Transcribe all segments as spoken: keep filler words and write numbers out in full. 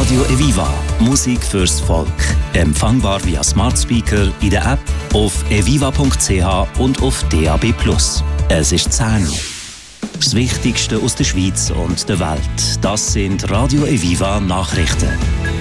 Radio Eviva. Musik fürs Volk. Empfangbar via Smart Speaker, in der App, auf eviva punkt c h und auf D A B plus. Es ist zehn Uhr. Das Wichtigste aus der Schweiz und der Welt. Das sind Radio Eviva Nachrichten.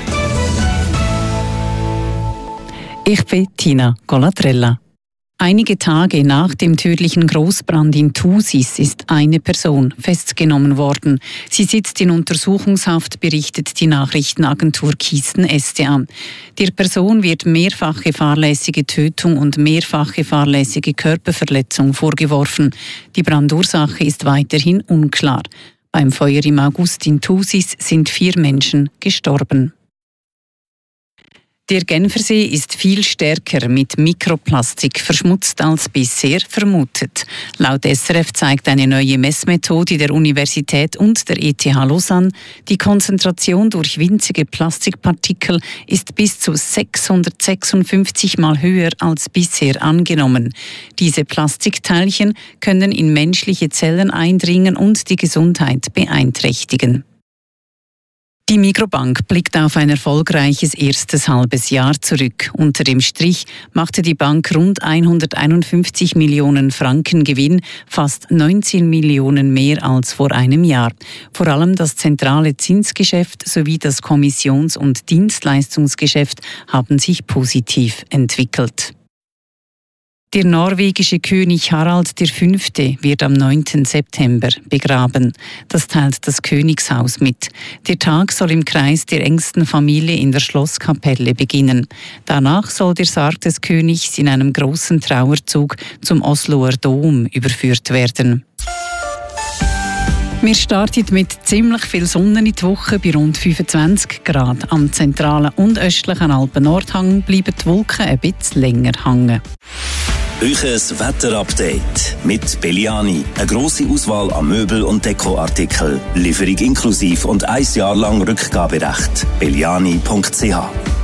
Ich bin Tina Colatrella. Einige Tage nach dem tödlichen Großbrand in Thusis ist eine Person festgenommen worden. Sie sitzt in Untersuchungshaft, berichtet die Nachrichtenagentur Kisten S D A. Der Person wird mehrfache fahrlässige Tötung und mehrfache fahrlässige Körperverletzung vorgeworfen. Die Brandursache ist weiterhin unklar. Beim Feuer im August in Thusis sind vier Menschen gestorben. Der Genfersee ist viel stärker mit Mikroplastik verschmutzt als bisher vermutet. Laut S R F zeigt eine neue Messmethode der Universität und der E T H Lausanne, die Konzentration durch winzige Plastikpartikel ist bis zu sechshundertsechsundfünfzig Mal höher als bisher angenommen. Diese Plastikteilchen können in menschliche Zellen eindringen und die Gesundheit beeinträchtigen. Die Migros-Bank blickt auf ein erfolgreiches erstes halbes Jahr zurück. Unter dem Strich machte die Bank rund hunderteinundfünfzig Millionen Franken Gewinn, fast neunzehn Millionen mehr als vor einem Jahr. Vor allem das zentrale Zinsgeschäft sowie das Kommissions- und Dienstleistungsgeschäft haben sich positiv entwickelt. Der norwegische König Harald der Fünfte wird am neunten September begraben. Das teilt das Königshaus mit. Der Tag soll im Kreis der engsten Familie in der Schlosskapelle beginnen. Danach soll der Sarg des Königs in einem großen Trauerzug zum Osloer Dom überführt werden. Wir starten mit ziemlich viel Sonne in die Woche bei rund fünfundzwanzig Grad. Am zentralen und östlichen Alpen-Nordhang bleiben die Wolken ein bisschen länger hängen. Euches Wetterupdate mit Belliani. Eine grosse Auswahl an Möbel- und Dekoartikeln. Lieferung inklusiv und ein Jahr lang Rückgaberecht. belliani punkt c h